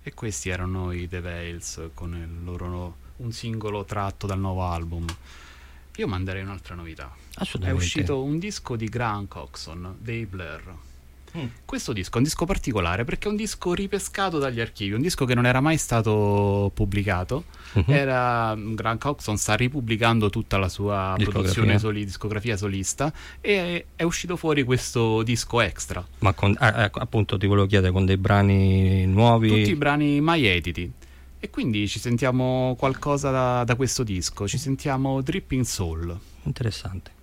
E questi erano i The Veils con il loro un singolo tratto dal nuovo album. Io manderei un'altra novità. È Assolutamente. uscito un disco di Graham Coxon, dei Blur. Questo disco è un disco particolare perché è un disco ripescato dagli archivi, un disco che non era mai stato pubblicato. Graham Coxon sta ripubblicando tutta la sua produzione discografia solista, e è uscito fuori questo disco extra. Ma appunto ti volevo chiedere, con dei brani nuovi? Tutti i brani mai editi. E quindi ci sentiamo qualcosa da questo disco, ci sentiamo Dripping Soul. Interessante.